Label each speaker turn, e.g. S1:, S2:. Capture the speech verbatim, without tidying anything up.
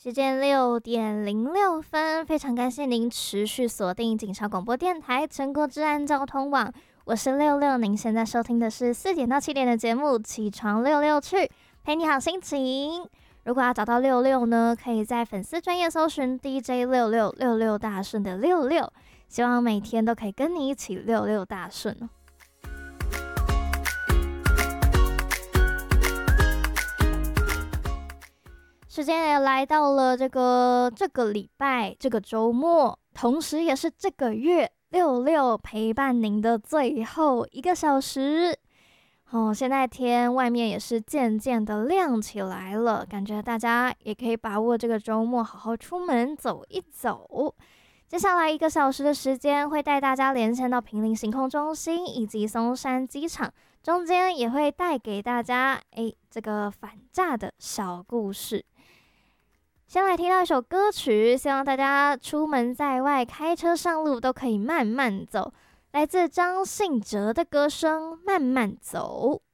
S1: 时间六点零六分，非常感谢您持续锁定警察广播电台全国治安交通网，我是六六，您现在收听的是四点到七点的节目《起床六六去》，陪你好心情。如果要找到六六呢，可以在粉丝专页搜寻 D J 六六六六大顺的六六，希望每天都可以跟你一起六六大顺哦。时间也来到了这个这个礼拜这个周末，同时也是这个月六六陪伴您的最后一个小时。哦，现在天外面也是渐渐的亮起来了，感觉大家也可以把握这个周末好好出门走一走。接下来一个小时的时间会带大家连线到坪林行控中心以及松山机场，中间也会带给大家诶这个反诈的小故事。先来听到一首歌曲，希望大家出门在外开车上路都可以慢慢走，来自张信哲的歌声《慢慢走》。